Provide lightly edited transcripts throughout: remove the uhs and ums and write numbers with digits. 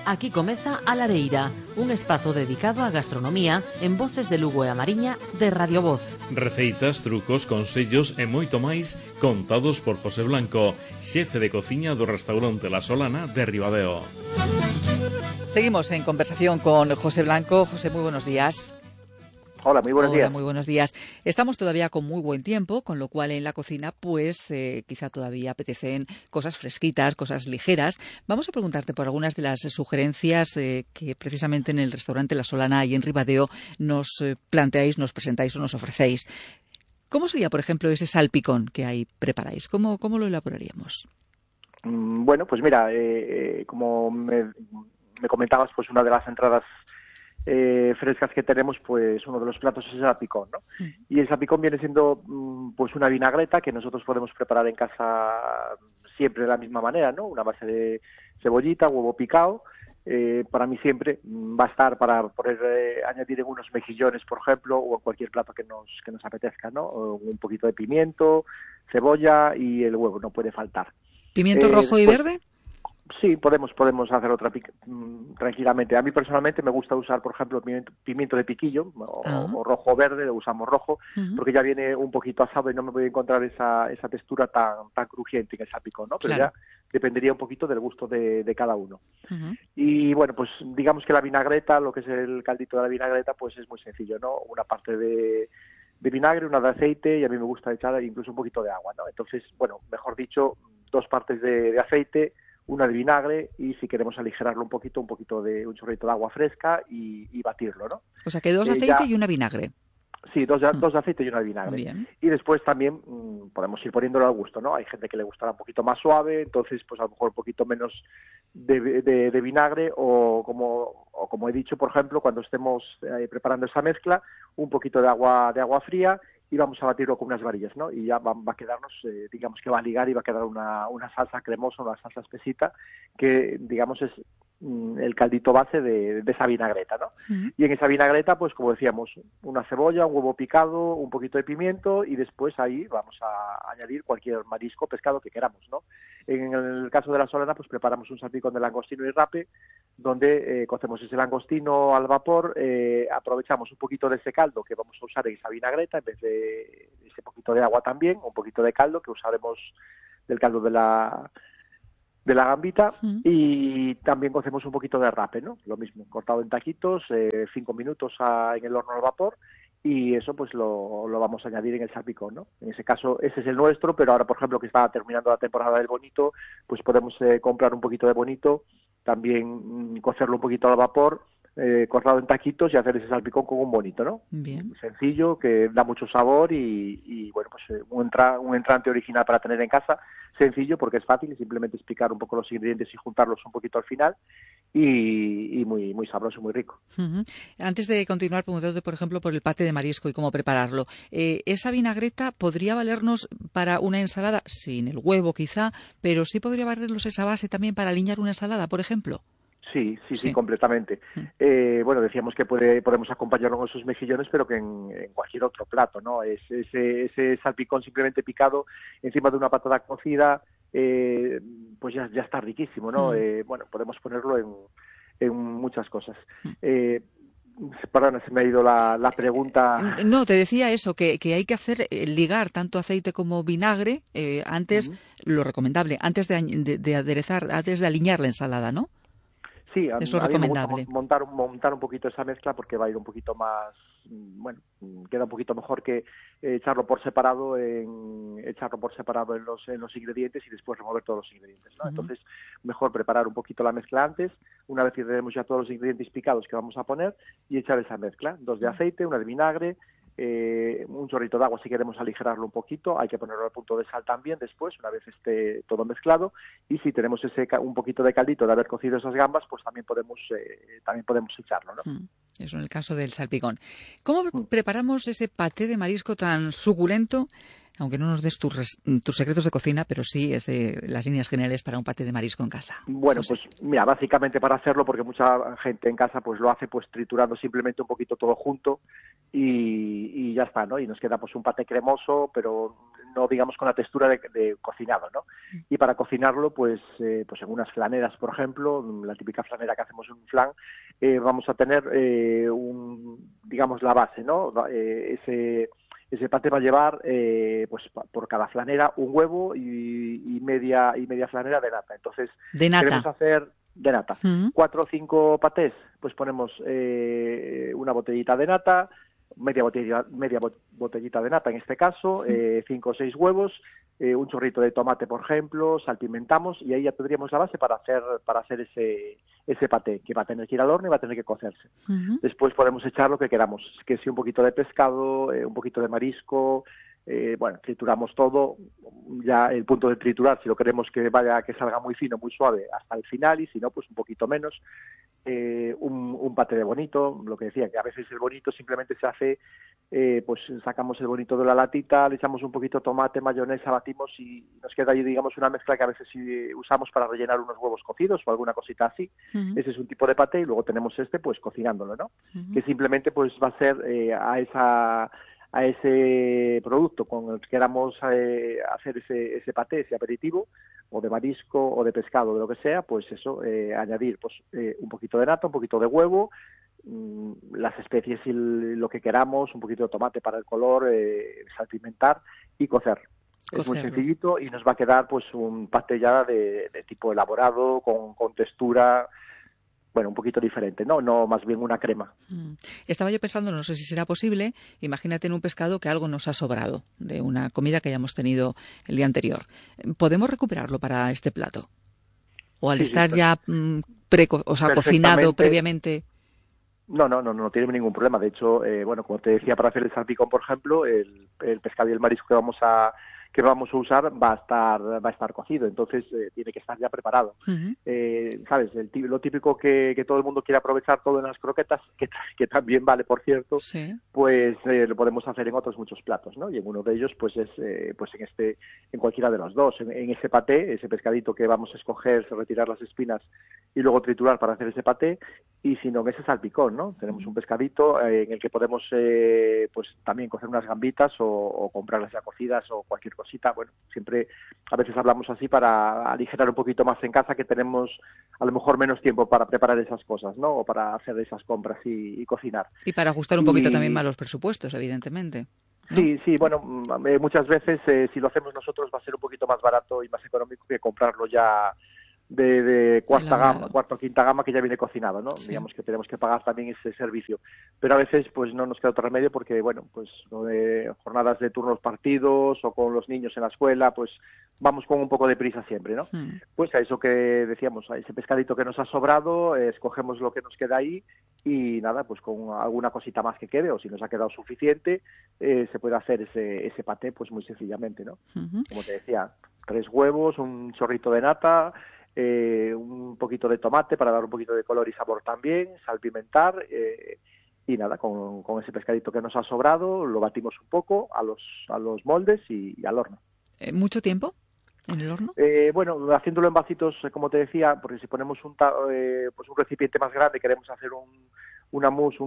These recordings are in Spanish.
Aquí comeza A Lareira, un espazo dedicado á gastronomía en voces de Lugo e a Mariña de Radio Voz. Receitas, trucos, consellos e moito máis contados por José Blanco, xefe de cociña do restaurante La Solana de Ribadeo. Seguimos en conversación con José Blanco. José, muy buenos días. Hola, muy buenos días. Muy buenos días. Estamos todavía con muy buen tiempo, con lo cual en la cocina, pues quizá todavía apetecen cosas fresquitas, cosas ligeras. Vamos a preguntarte por algunas de las sugerencias que precisamente en el restaurante La Solana y en Ribadeo nos planteáis, nos presentáis o nos ofrecéis. ¿Cómo sería, por ejemplo, ese salpicón que ahí preparáis? ¿Cómo lo elaboraríamos? Bueno, pues mira, como me comentabas, pues una de las entradas frescas que tenemos, pues uno de los platos es el salpicón, ¿no? Y el salpicón viene siendo pues una vinagreta que nosotros podemos preparar en casa siempre de la misma manera, ¿no? Una base de cebollita, huevo picado. Para mí siempre va a estar para poder añadir en unos mejillones, por ejemplo, o en cualquier plato que nos apetezca, ¿no? O un poquito de pimiento, cebolla y el huevo, no puede faltar. ¿Pimiento rojo y verde? Sí, podemos hacer otra tranquilamente. A mí personalmente me gusta usar, por ejemplo, pimiento de piquillo o rojo o verde, lo usamos rojo, porque ya viene un poquito asado y no me voy a encontrar esa textura tan crujiente en el salpicón, ¿no? Pero claro, ya dependería un poquito del gusto de cada uno. Y bueno, pues digamos que la vinagreta, lo que es el caldito de la vinagreta, pues es muy sencillo, ¿no? Una parte de vinagre, una de aceite, y a mí me gusta echar incluso un poquito de agua, ¿no? Entonces, bueno, mejor dicho, 2 partes de aceite, una de vinagre y si queremos aligerarlo un poquito de un chorrito de agua fresca y batirlo, ¿no? O sea que 2 de aceite y una vinagre. Sí, dos de aceite y una de vinagre. Bien. Y después también podemos ir poniéndolo al gusto, ¿no? Hay gente que le gustará un poquito más suave, entonces pues a lo mejor un poquito menos de vinagre o como he dicho, por ejemplo, cuando estemos preparando esa mezcla, un poquito de agua fría y vamos a batirlo con unas varillas, ¿no? Y ya va a quedarnos, digamos que va a ligar y va a quedar una salsa cremosa, una salsa espesita, que digamos es el caldito base de esa vinagreta, ¿no? Y en esa vinagreta, pues como decíamos, una cebolla, un huevo picado, un poquito de pimiento y después ahí vamos a añadir cualquier marisco, pescado que queramos, ¿no? En el caso de La Solana, pues preparamos un salpicón de langostino y rape, donde cocemos ese langostino al vapor, aprovechamos un poquito de ese caldo que vamos a usar en esa vinagreta, en vez de ese poquito de agua también, un poquito de caldo que usaremos del caldo de la gambita, y también cocemos un poquito de rape, ¿no? Lo mismo, cortado en taquitos, 5 minutos en el horno al vapor, y eso pues lo vamos a añadir en el salpicón, ¿no? En ese caso, ese es el nuestro, pero ahora, por ejemplo, que está terminando la temporada del bonito, pues podemos comprar un poquito de bonito, también cocerlo un poquito al vapor, cortado en taquitos y hacer ese salpicón con un bonito, ¿no? Bien. Sencillo, que da mucho sabor y bueno, pues un entrante original para tener en casa, sencillo porque es fácil, simplemente es picar un poco los ingredientes y juntarlos un poquito al final y muy, muy sabroso, muy rico. Antes de continuar, preguntándote, por ejemplo, por el paté de marisco y cómo prepararlo. ¿Esa vinagreta podría valernos para una ensalada? Sin el huevo quizá, pero sí podría valernos esa base también para aliñar una ensalada, por ejemplo. Sí, completamente. Bueno, decíamos que podemos acompañarlo con esos mejillones, pero que en cualquier otro plato, ¿no? Ese salpicón simplemente picado encima de una patata cocida, pues ya está riquísimo, ¿no? Bueno, podemos ponerlo en muchas cosas. Perdona, se me ha ido la pregunta. No, te decía eso, que hay que hacer ligar tanto aceite como vinagre antes, lo recomendable, antes de aderezar, antes de aliñar la ensalada, ¿no? Sí, es lo recomendable. Montar un poquito esa mezcla porque va a ir un poquito más, bueno, queda un poquito mejor que echarlo por separado en los ingredientes y después remover todos los ingredientes, ¿no? Entonces, mejor preparar un poquito la mezcla antes, una vez que tenemos ya todos los ingredientes picados que vamos a poner y echar esa mezcla, 2 de aceite, 1 de vinagre, un chorrito de agua si queremos aligerarlo un poquito, hay que ponerlo al punto de sal también después, una vez esté todo mezclado, y si tenemos un poquito de caldito de haber cocido esas gambas, pues también podemos echarlo, ¿no? Eso en el caso del salpicón. ¿Cómo preparamos ese paté de marisco tan suculento Aunque no nos des tus secretos de cocina, pero sí las líneas generales para un paté de marisco en casa. Bueno, José. pues mira, básicamente para hacerlo, porque mucha gente en casa pues lo hace pues triturando simplemente un poquito todo junto y ya está, ¿no? Y nos queda pues un paté cremoso, pero no digamos con la textura de cocinado, ¿no? Y para cocinarlo, pues en unas flaneras, por ejemplo, la típica flanera que hacemos en un flan, vamos a tener digamos la base, ¿no? Ese paté va a llevar, pues por cada flanera un huevo y media flanera de nata. Entonces, de nata. Queremos hacer de nata. 4 o 5 patés, pues ponemos una botellita de nata, media botellita de nata en este caso, 5 o 6 huevos, un chorrito de tomate, por ejemplo, salpimentamos y ahí ya tendríamos la base para hacer ese paté, que va a tener que ir al horno y va a tener que cocerse. Después podemos echar lo que queramos, que sea un poquito de pescado, un poquito de marisco, trituramos todo, ya el punto de triturar, si lo queremos que salga muy fino, muy suave, hasta el final, y si no, pues un poquito menos. Un paté de bonito, lo que decía, que a veces el bonito simplemente se hace, pues sacamos el bonito de la latita, le echamos un poquito de tomate, mayonesa, batimos y nos queda ahí, digamos, una mezcla que a veces usamos para rellenar unos huevos cocidos o alguna cosita así. Ese es un tipo de paté y luego tenemos pues cocinándolo, ¿no? Que simplemente pues va a ser a ese producto con el que queramos hacer ese paté, ese aperitivo, o de marisco o de pescado, de lo que sea, pues eso, añadir pues un poquito de nata, un poquito de huevo, las especies y lo que queramos, un poquito de tomate para el color, salpimentar y cocer. Es muy sencillito y nos va a quedar pues un paté ya de tipo elaborado, con textura, bueno, un poquito diferente, ¿no? No, más bien una crema. Estaba yo pensando, no sé si será posible, imagínate en un pescado que algo nos ha sobrado de una comida que hayamos tenido el día anterior. ¿Podemos recuperarlo para este plato? ¿O al estar ya cocinado previamente? No tiene ningún problema. De hecho, como te decía, para hacer el salpicón, por ejemplo, el pescado y el marisco que vamos a usar va a estar cocido, entonces tiene que estar ya preparado. ¿Sabes? Lo típico que todo el mundo quiere aprovechar todo en las croquetas, que también vale, por cierto, sí. Pues lo podemos hacer en otros muchos platos, ¿no? Y en uno de ellos, pues es en cualquiera de los dos. En ese paté, ese pescadito que vamos a escoger, retirar las espinas y luego triturar para hacer ese paté, y si no, en ese salpicón, ¿no? Tenemos un pescadito en el que podemos pues también cocer unas gambitas o comprarlas ya cocidas o cualquier cosita. Bueno, siempre a veces hablamos así para aligerar un poquito más en casa, que tenemos a lo mejor menos tiempo para preparar esas cosas, ¿no? O para hacer esas compras y cocinar. Y para ajustar un poquito también más los presupuestos, evidentemente, ¿no? Sí, bueno, muchas veces si lo hacemos nosotros va a ser un poquito más barato y más económico que comprarlo ya de cuarta o quinta gama, que ya viene cocinado, ¿no? Sí. Digamos que tenemos que pagar también ese servicio. Pero a veces pues no nos queda otro remedio porque, bueno, pues jornadas de turnos partidos o con los niños en la escuela, pues vamos con un poco de prisa siempre, ¿no? Pues a eso que decíamos, a ese pescadito que nos ha sobrado, escogemos lo que nos queda ahí y nada, pues con alguna cosita más que quede, o si nos ha quedado suficiente, se puede hacer ese paté pues muy sencillamente, ¿no? Como te decía, 3 huevos, un chorrito de nata, un poquito de tomate para dar un poquito de color y sabor también, salpimentar, y nada, con ese pescadito que nos ha sobrado, lo batimos un poco a los moldes y al horno. ¿Mucho tiempo en el horno? Bueno, haciéndolo en vasitos, como te decía, porque si ponemos pues un recipiente más grande, queremos hacer una mousse,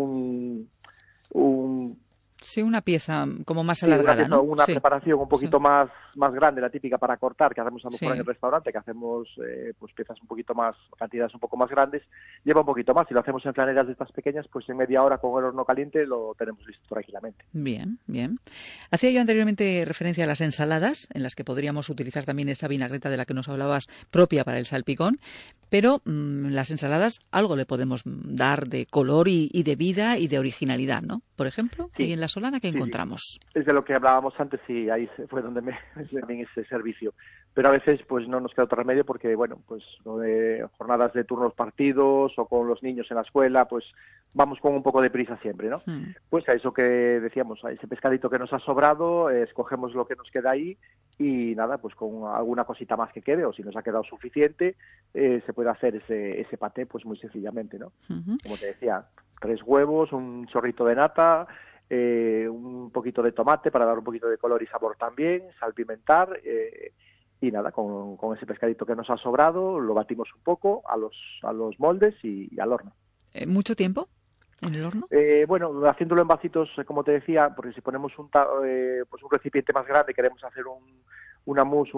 sí, una pieza como más alargada, ¿no? Una preparación un poquito más grande, la típica para cortar, que hacemos a lo mejor en el restaurante, que hacemos pues piezas un poquito más, cantidades un poco más grandes, lleva un poquito más. Si lo hacemos en flaneras de estas pequeñas, pues en media hora con el horno caliente lo tenemos listo tranquilamente. Bien. Hacía yo anteriormente referencia a las ensaladas, en las que podríamos utilizar también esa vinagreta de la que nos hablabas, propia para el salpicón, pero las ensaladas algo le podemos dar de color y de vida y de originalidad, ¿no? Por ejemplo, y en la solana, ¿qué encontramos? Es de lo que hablábamos antes y ahí fue donde me ven ese servicio. Pero a veces pues no nos queda otro remedio porque, bueno, pues jornadas de turnos partidos o con los niños en la escuela, pues vamos con un poco de prisa siempre, ¿no? Pues a eso que decíamos, a ese pescadito que nos ha sobrado, escogemos lo que nos queda ahí y nada, pues con alguna cosita más que quede, o si nos ha quedado suficiente, se puede hacer ese paté pues muy sencillamente, ¿no? Como te decía, 3 huevos, un chorrito de nata, un poquito de tomate para dar un poquito de color y sabor también, salpimentar, y nada, con ese pescadito que nos ha sobrado, lo batimos un poco a los moldes y al horno. ¿Mucho tiempo en el horno? Bueno, haciéndolo en vasitos, como te decía, porque si ponemos pues un recipiente más grande, queremos hacer una mousse,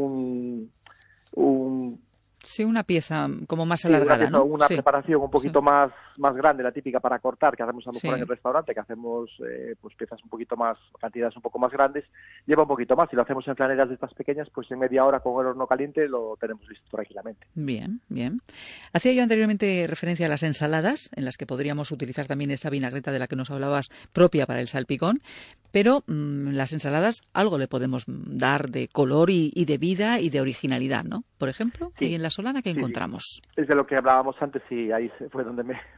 sí, una pieza como más alargada, ¿no? Una sí. preparación un poquito más grande, la típica para cortar, que hacemos a lo mejor Sí. en el restaurante, que hacemos pues piezas un poquito más, cantidades un poco más grandes, lleva un poquito más. Si lo hacemos en flanelas de estas pequeñas, pues en media hora con el horno caliente lo tenemos listo tranquilamente. Bien, bien. Hacía yo anteriormente referencia a las ensaladas, en las que podríamos utilizar también esa vinagreta de la que nos hablabas, propia para el salpicón, pero las ensaladas algo le podemos dar de color y de vida y de originalidad, ¿no? Por ejemplo, Sí. y en la solana, ¿qué Sí, encontramos? Sí. Es de lo que hablábamos antes y ahí fue donde me